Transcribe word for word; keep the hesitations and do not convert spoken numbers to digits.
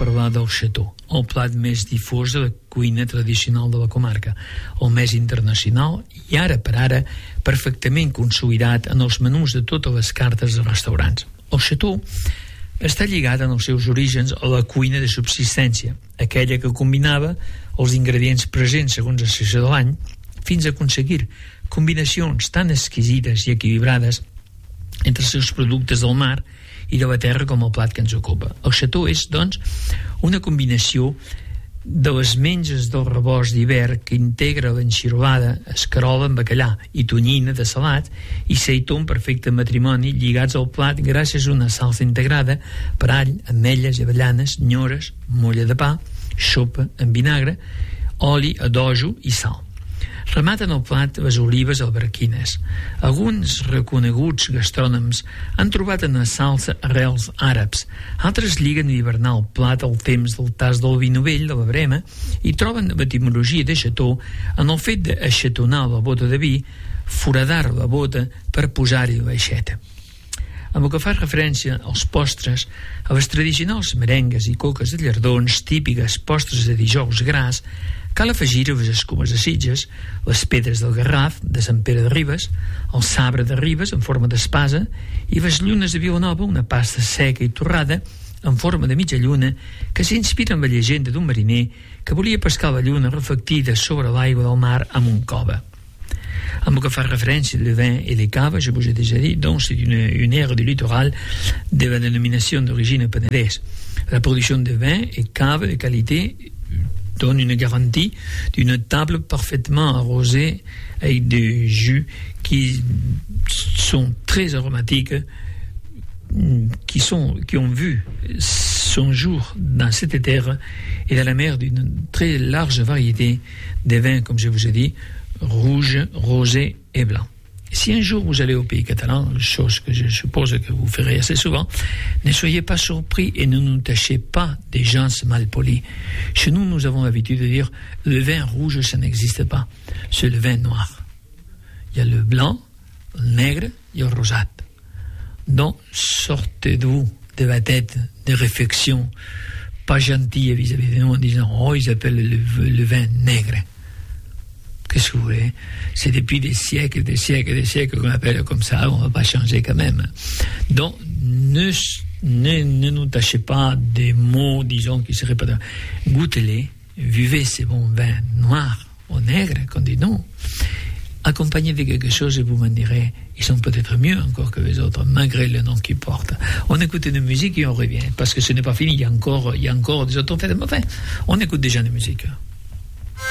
parlar del xató, el plat més difós de la cuina tradicional de la comarca, el més internacional i ara per ara perfectament consolidat en els menús de totes les cartes de restaurants. El xató està lligat en els seus orígens a la cuina de subsistència, aquella que combinava els ingredients presents segons la estació de l'any fins a aconseguir combinacions tan exquisites i equilibrades entre els seus productes del mar i de la terra com el plat que ens ocupa. El xató és, doncs, una combinació de les menges del rebost d'hivern que integra l'enxirolada, escarola amb bacallà i tonyina de salat i seitó en perfecte matrimoni lligats al plat gràcies a una salsa integrada per all, ametlles, avellanes, nyores, molla de pa, sopa amb vinagre, oli, adojo i sal. Rematen el plat les olives alberquines. Alguns reconeguts gastrònoms han trobat en la salsa arrels àrabs. Altres lliguen l'hivernar el plat al temps del tas del vi novell de la brema i troben l'etimologia de xató en el fet d'aixatonar la bota de vi, foradar la bota per posar-hi l'aixeta. Amb el que fa referència als postres, a les tradicionals merengues i coques de llardons, típiques postres de dijous gras, cal afegir-hi les escumes de Sitges, les pedres del Garraf, de Sant Pere de Ribes, el sabre de Ribes en forma d'espasa i les llunes de Vilanova, una pasta seca i torrada en forma de mitja lluna que s'inspira en la llegenda d'un mariner que volia pescar la lluna reflectida sobre l'aigua del mar amb un cove. En ce qui fait référence le vin et les caves, je vous ai déjà dit, donc c'est une, une aire du littoral de la dénomination d'origine penedès. La production de vin et caves de qualité donne une garantie d'une table parfaitement arrosée avec des jus qui sont très aromatiques, qui, sont, qui ont vu son jour dans cette terre et dans la mer d'une très large variété de vins, comme je vous ai dit, rouge, rosé et blanc. Si un jour vous allez au pays catalan, chose que je suppose que vous ferez assez souvent, ne soyez pas surpris et ne nous tâchez pas des gens malpolis. Chez nous, nous avons l'habitude de dire le vin rouge, ça n'existe pas. C'est le vin noir. Il y a le blanc, le nègre et le rosat. Donc, sortez-vous de la tête des réflexions pas gentilles vis-à-vis de nous en disant « Oh, ils appellent le, le vin nègre ». Qu'est-ce que vous voulez? C'est depuis des siècles, des siècles, des siècles qu'on appelle comme ça, on ne va pas changer quand même. Donc, ne, ne, ne nous tâchez pas des mots, disons, qui seraient pas... Goûtez-les, vivez ces bons vins noirs ou nègres, qu'on dit non. Accompagnez de quelque chose et vous m'en direz, ils sont peut-être mieux encore que les autres, malgré le nom qu'ils portent. On écoute une musique et on revient, parce que ce n'est pas fini, il y a encore, il y a encore des autres fêtes. Enfin, on écoute déjà des musiques.